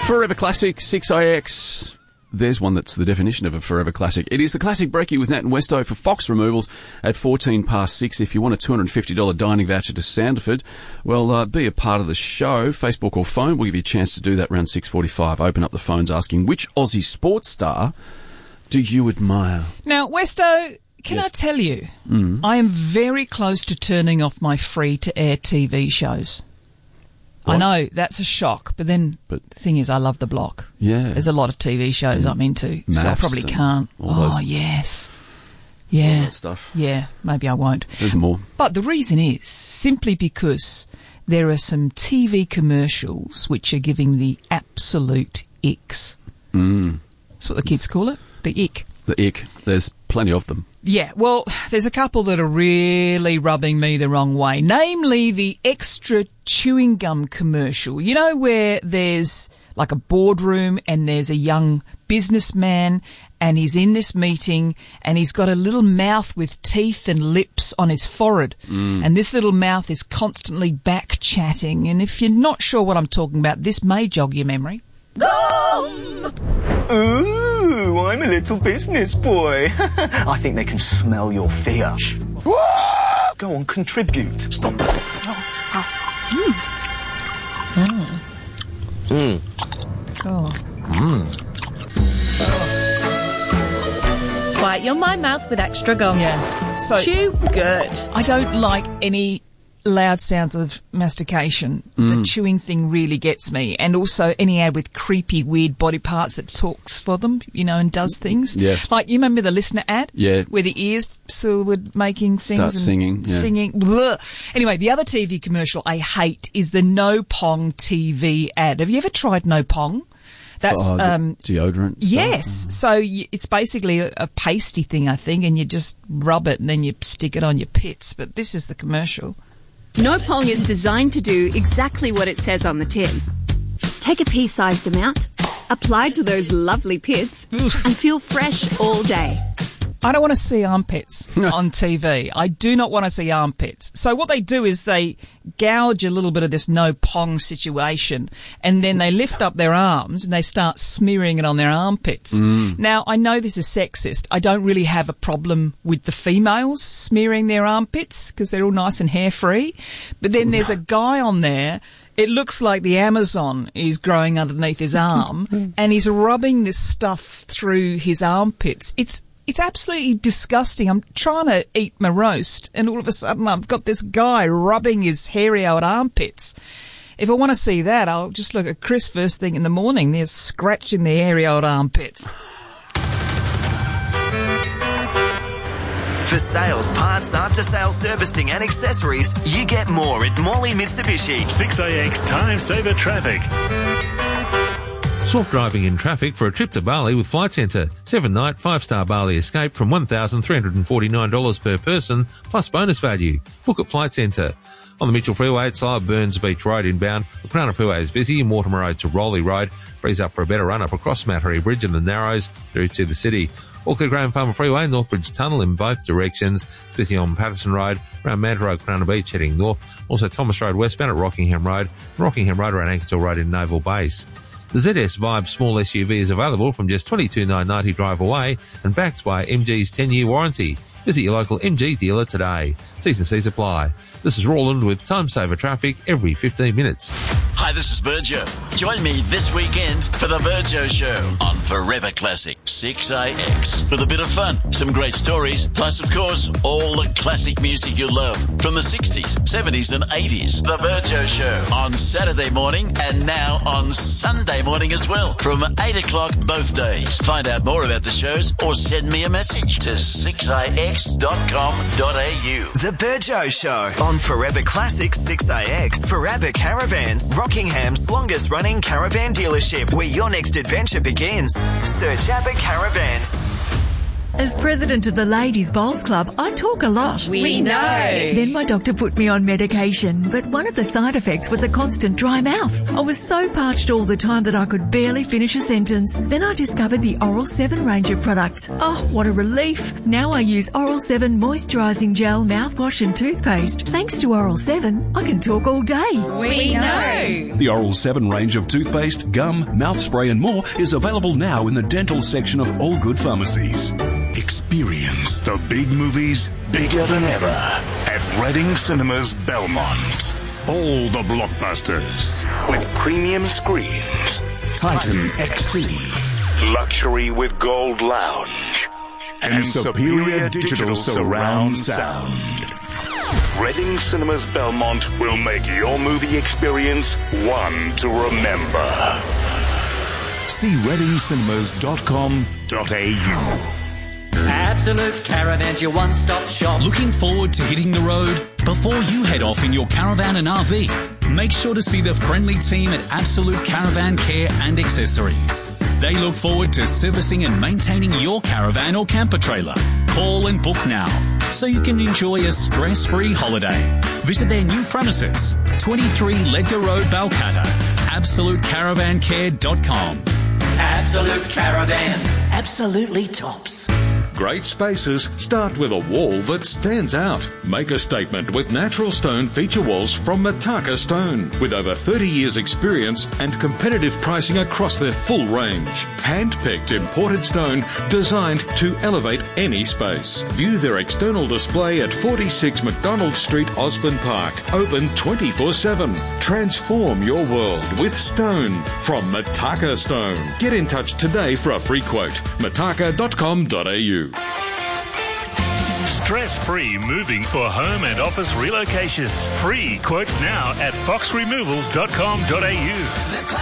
Forever Classic, 6AX. There's one that's the definition of a forever classic. It is the Classic Brekkie with Nat and Westo for Fox Removals at 6:14. If you want a $250 dining voucher to Sanderford, well, be a part of the show. Facebook or phone, we'll give you a chance to do that around 6:45. Open up the phones asking, which Aussie sports star do you admire? Now, Westo, can I tell you, I am very close to turning off my free-to-air TV shows. What? I know, that's a shock, but the thing is, I love The Block. Yeah. There's a lot of TV shows I'm into, so I probably can't. Yes. Yeah. All that stuff. Yeah, maybe I won't. There's more. But the reason is simply because there are some TV commercials which are giving the absolute icks. That's what the kids call it, the ick. The ick. There's plenty of them. Yeah, well, there's a couple that are really rubbing me the wrong way, namely the extra chewing gum commercial. You know, where there's like a boardroom and there's a young businessman and he's in this meeting and he's got a little mouth with teeth and lips on his forehead. And this little mouth is constantly back-chatting. And if you're not sure what I'm talking about, this may jog your memory. Gum! Ooh, I'm a little business boy. I think they can smell your fear. Go on, contribute. Stop. Quiet your my mouth with extra gum. Yeah. So chew good. I don't like any loud sounds of mastication. The chewing thing really gets me. And also any ad with creepy, weird body parts that talks for them, you know, and does things. Yeah. Like, you remember the listener ad? Yeah. Where the ears were making things. Start singing. Yeah. Singing. Blah. Anyway, the other TV commercial I hate is the No Pong TV ad. Have you ever tried No Pong? That's deodorant stuff? Yes. So it's basically a pasty thing, I think, and you just rub it and then you stick it on your pits. But this is the commercial. No Pong is designed to do exactly what it says on the tin. Take a pea-sized amount, apply to those lovely pits, and feel fresh all day. I don't want to see armpits on TV. I do not want to see armpits. So what they do is they gouge a little bit of this No Pong situation, and then they lift up their arms and they start smearing it on their armpits. Now, I know this is sexist. I don't really have a problem with the females smearing their armpits because they're all nice and hair-free. But then there's a guy on there. It looks like the Amazon is growing underneath his arm, and he's rubbing this stuff through his armpits. It's absolutely disgusting. I'm trying to eat my roast, and all of a sudden I've got this guy rubbing his hairy old armpits. If I want to see that, I'll just look at Chris first thing in the morning. They're scratching the hairy old armpits. For sales, parts, after-sales servicing and accessories, you get more at Morley Mitsubishi. 6AX Time Saver Traffic. Swap driving in traffic for a trip to Bali with Flight Centre. 7-night, 5-star Bali escape from $1,349 per person, plus bonus value. Book at Flight Centre. On the Mitchell Freeway at side of Burns Beach Road inbound, the Crown Freeway is busy and Mortimer Road to Rowley Road frees up for a better run-up across Mattery Bridge and the Narrows through to the city. Auckland Graham Farmer Freeway, Northbridge Tunnel in both directions. Busy on Patterson Road, around Mad Road, Crown Beach heading north. Also Thomas Road westbound at Rockingham Road, and Rockingham Road around Ankersville Road in Naval Base. The ZS Vibe small SUV is available from just $22,990 drive away and backed by MG's 10-year warranty. Visit your local MG dealer today. T's and C's apply. This is Roland with Time Saver Traffic every 15 minutes. Hi, this is Virgio. Join me this weekend for the Virgio Show on Forever Classic 6AX. With a bit of fun, some great stories, plus, of course, all the classic music you love from the 60s, 70s and 80s. The Virgio Show on Saturday morning and now on Sunday morning as well from 8 o'clock both days. Find out more about the shows or send me a message to 6ix.com.au. The Virgio Show on Forever Classic 6AX for ABBA Caravans, Rockingham's longest running caravan dealership, where your next adventure begins. Search ABBA Caravans. As president of the Ladies Bowls Club, I talk a lot. We know. Then my doctor put me on medication, but one of the side effects was a constant dry mouth. I was so parched all the time that I could barely finish a sentence. Then I discovered the Oral 7 range of products. Oh, what a relief. Now I use Oral 7 moisturising gel, mouthwash and toothpaste. Thanks to Oral 7, I can talk all day. We know. The Oral 7 range of toothpaste, gum, mouth spray and more is available now in the dental section of all good pharmacies. Experience the big movies bigger than ever at Reading Cinemas Belmont. All the blockbusters with premium screens. Titan XC, luxury with gold lounge, and superior digital surround sound. Reading Cinemas Belmont will make your movie experience one to remember. See readingcinemas.com.au. Absolute Caravans, your one-stop shop. Looking forward to hitting the road? Before you head off in your caravan and RV, make sure to see the friendly team at Absolute Caravan Care and Accessories. They look forward to servicing and maintaining your caravan or camper trailer. Call and book now so you can enjoy a stress-free holiday. Visit their new premises, 23 Ledger Road, Balcatta. AbsoluteCaravanCare.com. Absolute Caravans, absolutely tops. Great spaces start with a wall that stands out. Make a statement with natural stone feature walls from Mataka Stone. With over 30 years experience and competitive pricing across their full range. Hand-picked imported stone designed to elevate any space. View their external display at 46 McDonald Street, Osborne Park. Open 24/7. Transform your world with stone from Mataka Stone. Get in touch today for a free quote. mataka.com.au. Stress-free moving for home and office relocations. Free quotes now at foxremovals.com.au.